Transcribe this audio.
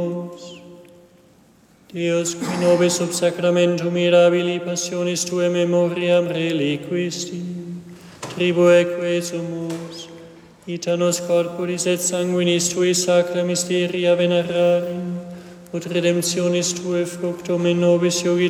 Deus, qui nobis sub sacramentum mirabili passionis Tuae memoriam reliquisti, tribueque sumus, ita nos corporis et sanguinis Tui sacra mysteria venerarim, ut redemptionis Tuae fructum in nobis iogi